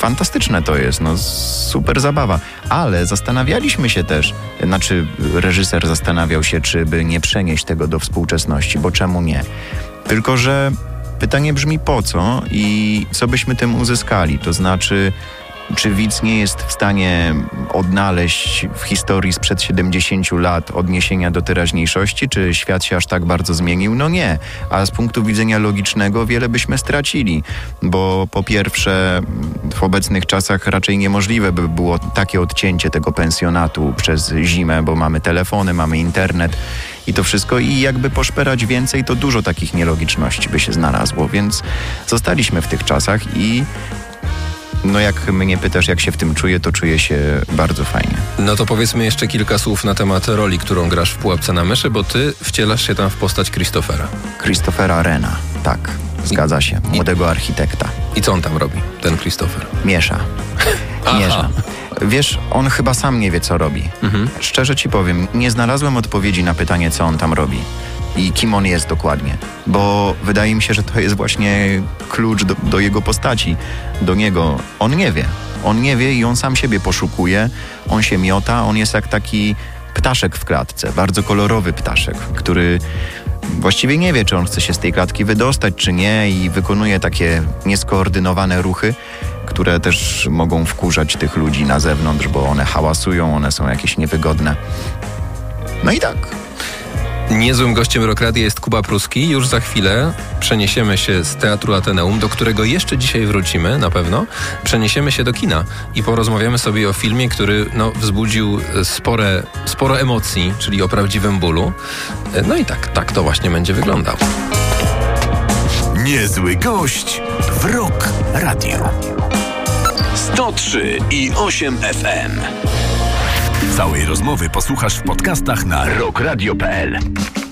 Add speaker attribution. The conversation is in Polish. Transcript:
Speaker 1: fantastyczne to jest, super zabawa. Ale zastanawialiśmy się też, reżyser zastanawiał się, czy by nie przenieść tego do współczesności, bo czemu nie? Tylko że pytanie brzmi po co i co byśmy tym uzyskali? To znaczy, czy widz nie jest w stanie odnaleźć w historii sprzed 70 lat odniesienia do teraźniejszości? Czy świat się aż tak bardzo zmienił? No nie. A z punktu widzenia logicznego wiele byśmy stracili, bo po pierwsze w obecnych czasach raczej niemożliwe by było takie odcięcie tego pensjonatu przez zimę, bo mamy telefony, mamy internet i to wszystko i jakby poszperać więcej, to dużo takich nielogiczności by się znalazło, więc zostaliśmy w tych czasach i jak mnie pytasz, jak się w tym czuję, to czuję się bardzo fajnie.
Speaker 2: No to powiedzmy jeszcze kilka słów na temat roli, którą grasz w Pułapce na myszy, bo ty wcielasz się tam w postać Christophera.
Speaker 1: Christophera Rena, tak. Zgadza się. Młodego architekta.
Speaker 2: I co on tam robi, ten Christopher?
Speaker 1: Miesza. Miesza. Wiesz, on chyba sam nie wie, co robi. Szczerze ci powiem, nie znalazłem odpowiedzi na pytanie, co on tam robi i kim on jest dokładnie, bo wydaje mi się, że to jest właśnie klucz do jego postaci, do niego. On nie wie i on sam siebie poszukuje, on się miota, on jest jak taki ptaszek w klatce, bardzo kolorowy ptaszek, który właściwie nie wie, czy on chce się z tej klatki wydostać, czy nie i wykonuje takie nieskoordynowane ruchy, które też mogą wkurzać tych ludzi na zewnątrz, bo one hałasują, one są jakieś niewygodne. No i tak.
Speaker 2: Niezłym gościem Rock Radia jest Kuba Pruski. Już za chwilę przeniesiemy się z Teatru Ateneum, do którego jeszcze dzisiaj wrócimy na pewno. Przeniesiemy się do kina i porozmawiamy sobie o filmie, który wzbudził sporo emocji, czyli o prawdziwym bólu. No i tak to właśnie będzie wyglądał.
Speaker 3: Niezły gość w Rock Radio. 103,8 FM. Całej rozmowy posłuchasz w podcastach na rockradio.pl.